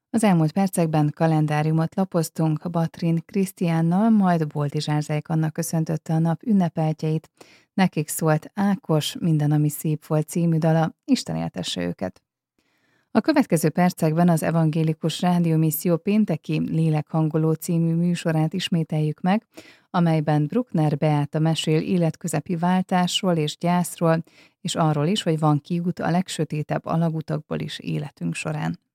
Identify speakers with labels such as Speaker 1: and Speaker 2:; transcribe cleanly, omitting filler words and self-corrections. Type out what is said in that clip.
Speaker 1: Az elmúlt percekben kalendáriumot lapoztunk Batrin Krisztiánnal, majd Boldizsár Zejk Anna köszöntötte a nap ünnepeltjeit. Nekik szólt Ákos Minden, ami szép volt című dala, Isten éltesse őket. A következő percekben az Evangélikus Rádiómisszió pénteki Lélekhangoló című műsorát ismételjük meg, amelyben Bruckner Beáta mesél életközepi váltásról és gyászról, és arról is, hogy van kiút a legsötétebb alagutakból is életünk során.